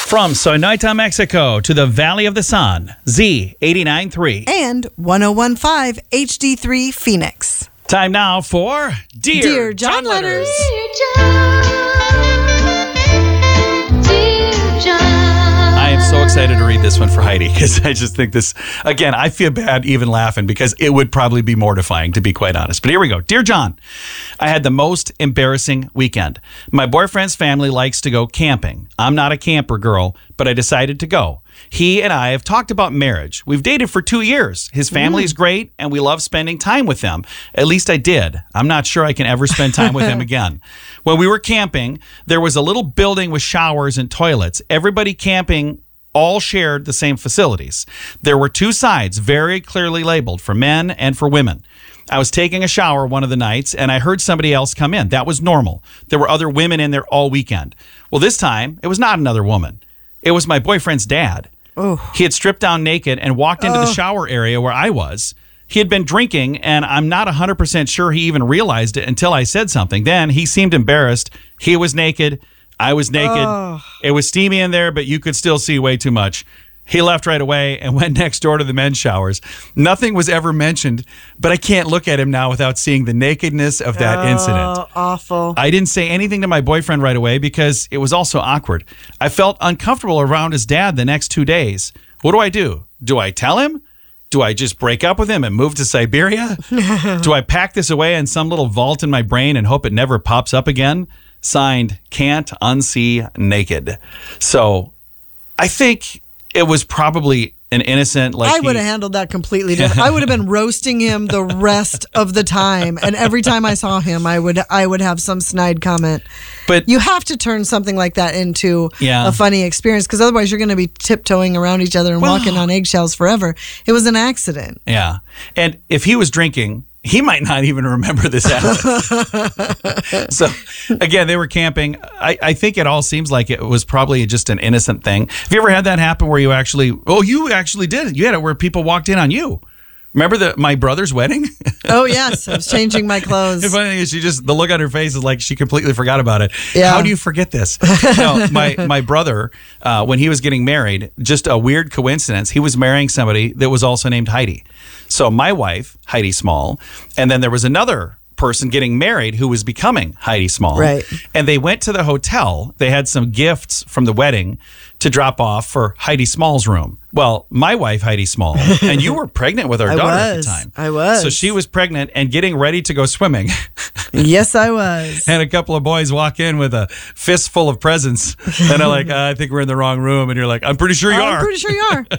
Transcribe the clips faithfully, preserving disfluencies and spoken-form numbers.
From Sonoita, Mexico to the Valley of the Sun, Z eighty-nine point three. And one oh one point five H D three Phoenix. Time now for Dear, Dear John, John Letters. Letters. Dear John, Dear John. I am so excited to read this one for Heidi because I just think this, again, I feel bad even laughing because it would probably be mortifying, to be quite honest. But here we go. Dear John, I had the most embarrassing weekend. My boyfriend's family likes to go camping. I'm not a camper girl, but I decided to go. He and I have talked about marriage. We've dated for two years. His family is great, and we love spending time with them. At least I did. I'm not sure I can ever spend time with him again. When we were camping, there was a little building with showers and toilets. Everybody camping all shared the same facilities. There were two sides very clearly labeled for men and for women. I was taking a shower one of the nights and I heard somebody else come in. That was normal. There were other women in there all weekend. Well, this time it was not another woman. It was my boyfriend's dad. Oh. He had stripped down naked and walked into Oh. the shower area where I was. He had been drinking, and I'm not one hundred percent sure he even realized it until I said something. Then he seemed embarrassed. He was naked. I was naked. Oh. It was steamy in there, but you could still see way too much. He left right away and went next door to the men's showers. Nothing was ever mentioned, but I can't look at him now without seeing the nakedness of that incident. Oh, awful. I didn't say anything to my boyfriend right away because it was also awkward. I felt uncomfortable around his dad the next two days. What do I do? Do I tell him? Do I just break up with him and move to Siberia? Do I pack this away in some little vault in my brain and hope it never pops up again? Signed, Can't Unsee Naked. So I think it was probably an innocent, like I he- would have handled that completely different. I would have been roasting him the rest of the time, and every time I saw him, I would I would have some snide comment. But You have to turn something like that into Yeah. a funny experience, because otherwise you're going to be tiptoeing around each other and Well- walking on eggshells forever. It was an accident. yeah. And if he was drinking, he might not even remember this happening. So, again, they were camping. I, I think it all seems like it was probably just an innocent thing. Have you ever had that happen where you actually, oh, you actually did it. You had it where people walked in on you. Remember the my brother's wedding? Oh, yes. I was changing my clothes. The funny thing is, she just, the look on her face is like she completely forgot about it. Yeah. How do you forget this? No, my, my brother, uh, when he was getting married, just a weird coincidence, he was marrying somebody that was also named Heidi. So my wife, Heidi Small, and then there was another person getting married who was becoming Heidi Small. Right. And they went to the hotel. They had some gifts from the wedding to drop off for Heidi Small's room. Well, my wife, Heidi Small, and you were pregnant with our I daughter at the was. time. I was. So she was pregnant and getting ready to go swimming. Yes, I was. And a couple of boys walk in with a fistful of presents. And they're like, uh, I think we're in the wrong room. And you're like, I'm pretty sure you I'm are. pretty sure you are.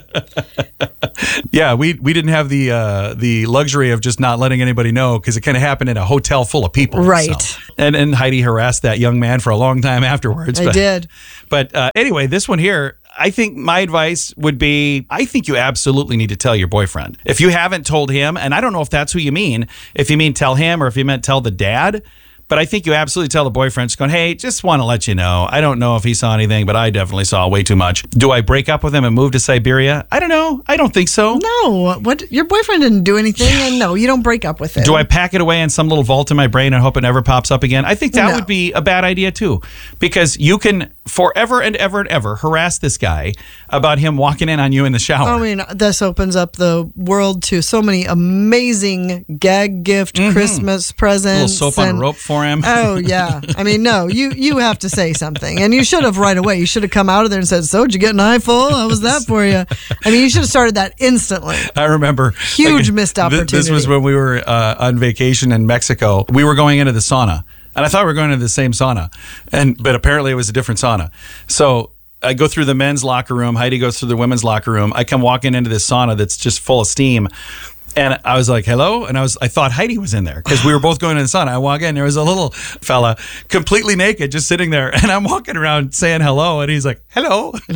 Yeah, we we didn't have the uh, the luxury of just not letting anybody know because it kind of happened in a hotel full of people. Right. So. And and Heidi harassed that young man for a long time afterwards. I but, did. But uh, anyway, this one here, I think my advice would be, I think you absolutely need to tell your boyfriend. If you haven't told him, and I don't know if that's who you mean, if you mean tell him or if you meant tell the dad, but I think you absolutely tell the boyfriend, just going, hey, just want to let you know. I don't know if he saw anything, but I definitely saw way too much. Do I break up with him and move to Siberia? I don't know. I don't think so. No, what? Your boyfriend didn't do anything, and no, you don't break up with him. Do I pack it away in some little vault in my brain and hope it never pops up again? I think that No. would be a bad idea too, because you can forever and ever and ever harass this guy about him walking in on you in the shower. I mean, this opens up the world to so many amazing gag gift Christmas presents. a little soap on a and- rope for him. Oh yeah, I mean, no, you you have to say something, and you should have right away. You should have come out of there and said, "So, did you get an eyeful? How was that for you?" I mean, you should have started that instantly. I remember. Huge missed th- opportunity. This was when we were uh, on vacation in Mexico. We were going into the sauna, and I thought we were going into the same sauna, and but apparently it was a different sauna. So I go through the men's locker room. Heidi goes through the women's locker room. I come walking into this sauna that's just full of steam. And I was like, hello? And I was, I thought Heidi was in there because we were both going in the sauna. I walk in, there was a little fella completely naked just sitting there. And I'm walking around saying hello. And he's like, hello. And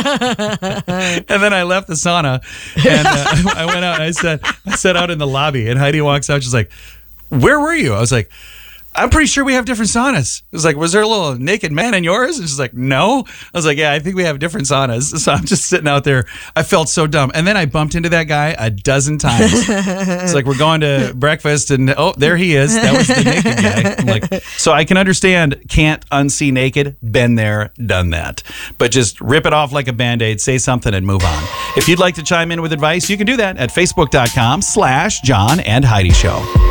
then I left the sauna and uh, I went out and I said, I sat out in the lobby and Heidi walks out. She's like, where were you? I was like, I'm pretty sure we have different saunas. It was like, was there a little naked man in yours? And she's like, no. I was like, yeah, I think we have different saunas. So I'm just sitting out there. I felt so dumb. And then I bumped into that guy a dozen times. It's like, we're going to breakfast and, oh, there he is. That was the naked guy. I'm like, so I can understand can't unsee naked. Been there, done that. But just rip it off like a Band-Aid, say something and move on. If you'd like to chime in with advice, you can do that at facebook.com slash John and Heidi Show.